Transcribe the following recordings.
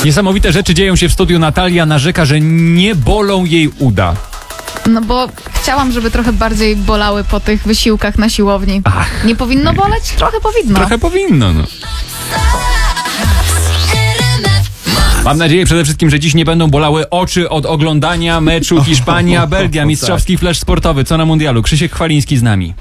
Niesamowite rzeczy dzieją się w studiu. Natalia narzeka, że nie bolą jej uda. No bo chciałam, żeby trochę bardziej bolały po tych wysiłkach na siłowni. Ach. Nie powinno boleć? Trochę powinno. Trochę powinno, no. Mam nadzieję przede wszystkim, że dziś nie będą bolały oczy od oglądania meczu Hiszpania-Belgia. Mistrzowski flash sportowy. Co na mundialu? Krzysiek Chwaliński z nami.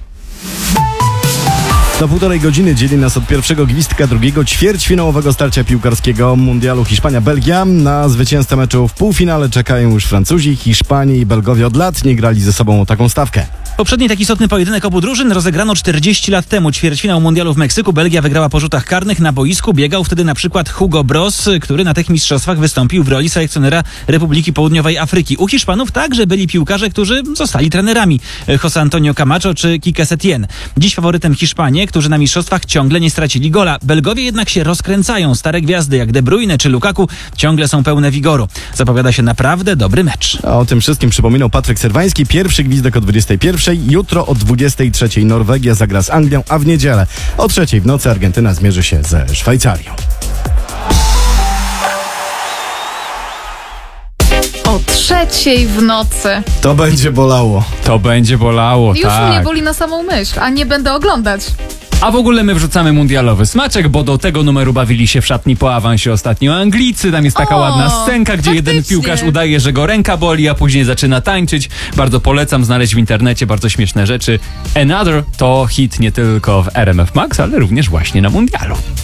Do 1,5 godziny dzieli nas od pierwszego gwizdka drugiego ćwierćfinałowego starcia piłkarskiego mundialu Hiszpania-Belgia. Na zwycięzcę meczu w półfinale czekają już Francuzi. Hiszpanie i Belgowie od lat nie grali ze sobą o taką stawkę. Poprzedni taki istotny pojedynek obu drużyn rozegrano 40 lat temu. Ćwierćfinał mundialu w Meksyku. Belgia wygrała po rzutach karnych. Na boisku biegał wtedy na przykład Hugo Bross, który na tych mistrzostwach wystąpił w roli selekcjonera Republiki Południowej Afryki. U Hiszpanów także byli piłkarze, którzy zostali trenerami. José Antonio Camacho czy Quique Setién. Dziś faworytem Hiszpanie, którzy na mistrzostwach ciągle nie stracili gola. Belgowie jednak się rozkręcają. Stare gwiazdy jak De Bruyne czy Lukaku ciągle są pełne wigoru. Zapowiada się naprawdę dobry mecz. A o tym wszystkim przypominał Patryk Serwański. Pierwszy gwizdek o 21. Jutro o 23. Norwegia zagra z Anglią, a w niedzielę o 3 w nocy Argentyna zmierzy się ze Szwajcarią. O 3 w nocy. To będzie bolało. To będzie bolało, Już tak. mnie boli na samą myśl, a nie będę oglądać. A w ogóle my wrzucamy mundialowy smaczek, bo do tego numeru bawili się w szatni po awansie ostatnio Anglicy. Tam jest taka ładna scenka, gdzie jeden faktycznie. piłkarz udaje, że go ręka boli, a później zaczyna tańczyć. Bardzo polecam znaleźć w internecie bardzo śmieszne rzeczy. Another to hit nie tylko w RMF Max, ale również właśnie na mundialu.